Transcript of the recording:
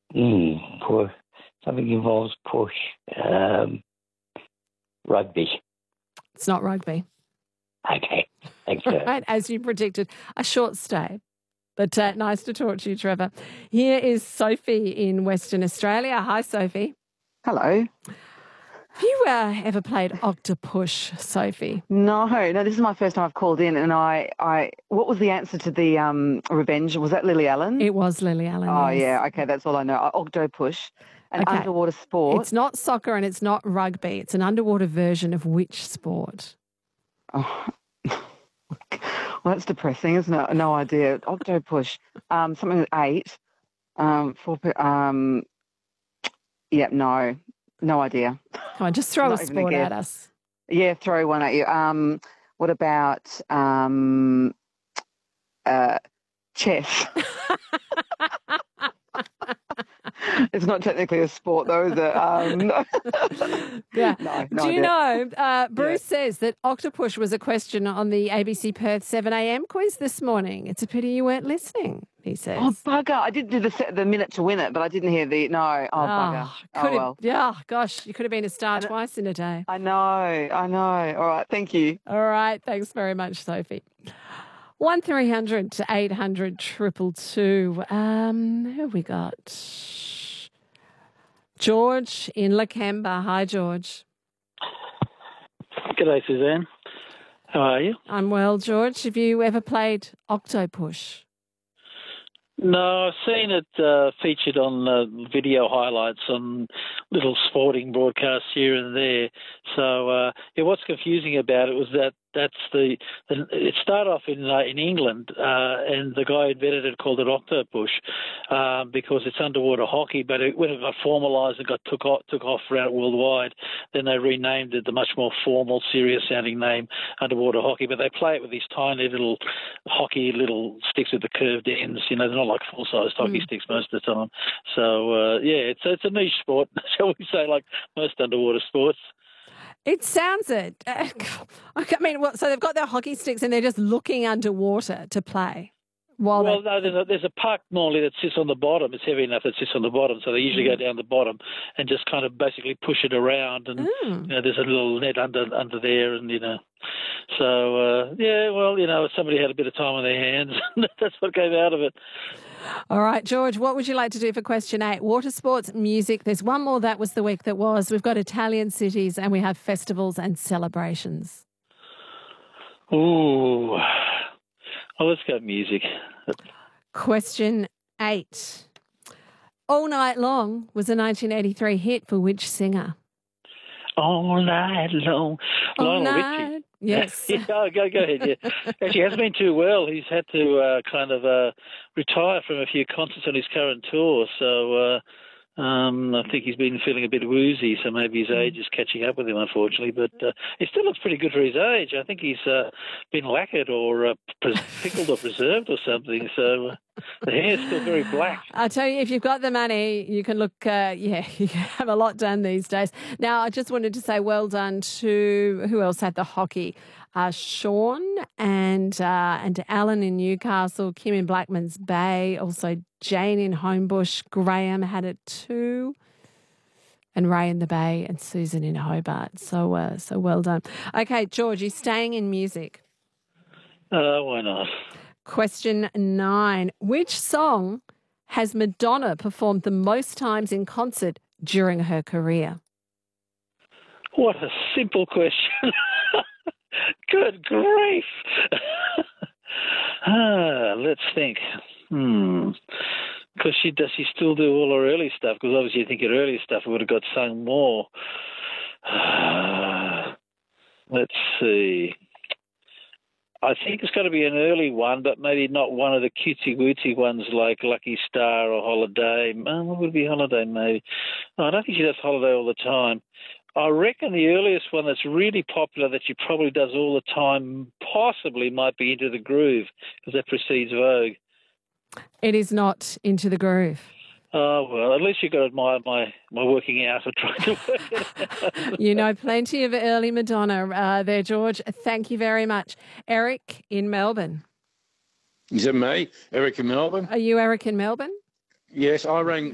Push. Something involves push. Rugby. It's not rugby. Okay. Thanks for Right, as you predicted, a short stay. But nice to talk to you, Trevor. Here is Sophie in Western Australia. Hi, Sophie. Hello. Have you ever played Octopush, Sophie? No, this is my first time I've called in, and what was the answer to the Revenge? Was that Lily Allen? It was Lily Allen. Oh, yes. yeah, okay, that's all I know. Octopush, an underwater sport. It's not soccer and it's not rugby. It's an underwater version of which sport? Oh. Well, that's depressing, isn't it? No idea. Octopush, something with 8. No idea. Come on, just throw a sport at us. Yeah, throw one at you. What about chess? It's not technically a sport, though, is it? Yeah. No Do you idea. know, Bruce says that Octopush was a question on the ABC Perth 7 a.m. quiz this morning. It's a pity you weren't listening, he says. Oh, bugger. I did do the minute to win it, but I didn't hear the... No. Oh, bugger. Well. Yeah, gosh, you could have been a star twice in a day. I know. All right, thank you. All right, thanks very much, Sophie. 1300 to 800 222. Who have we got? George in Lakemba. Hi, George. G'day, Suzanne. How are you? I'm well, George. Have you ever played Octopush? No, I've seen it featured on video highlights on little sporting broadcasts here and there. So, what's confusing about it was that it started off in England, and the guy who invented it called it Octopush because it's underwater hockey. But when it got formalised and took off around worldwide, then they renamed it the much more formal, serious-sounding name, underwater hockey. But they play it with these tiny little sticks with the curved ends. You know, they're not like full-sized hockey sticks most of the time. So it's a niche sport, shall we say, like most underwater sports. It sounds it. I mean, so they've got their hockey sticks and they're just looking underwater to play. No, there's a puck normally that sits on the bottom. It's heavy enough that sits on the bottom, so they usually go down the bottom and just kind of basically push it around. And there's a little net under there, and so somebody had a bit of time on their hands. That's what came out of it. All right, George, what would you like to do for question 8? Water sports, music. There's one more that was the week that was. We've got Italian cities and we have festivals and celebrations. Ooh. Well, let's go music. Question 8. All Night Long was a 1983 hit for which singer? All Night Long. Lionel Richie. Yes. Go ahead, yeah. Actually, he hasn't been too well. He's had to retire from a few concerts on his current tour, so I think he's been feeling a bit woozy, so maybe his age is catching up with him, unfortunately. But he still looks pretty good for his age. I think he's been lacquered or pickled or preserved or something, so the hair's still very black. I tell you, if you've got the money, you can look, you can have a lot done these days. Now, I just wanted to say well done to, who else had the hockey? Sean and Alan in Newcastle, Kim in Blackmans Bay, also Jane in Homebush, Graham had it too, and Ray in the Bay and Susan in Hobart. So well done. Okay, George, you're staying in music. Why not? Question 9. Which song has Madonna performed the most times in concert during her career? What a simple question. Good grief. Let's think. Because does she still do all her early stuff? Because obviously you think her early stuff would have got sung more. Let's see. I think it's got to be an early one, but maybe not one of the cutesy-wootsy ones like Lucky Star or Holiday. What would be Holiday, maybe? No, I don't think she does Holiday all the time. I reckon the earliest one that's really popular that she probably does all the time possibly might be Into the Groove, because that precedes Vogue. It is not Into the Groove. Oh, well, at least you got to admire my working out of trying to work it out. You know plenty of early Madonna there, George. Thank you very much. Eric in Melbourne. Is it me? Eric in Melbourne? Are you Eric in Melbourne? Yes, I rang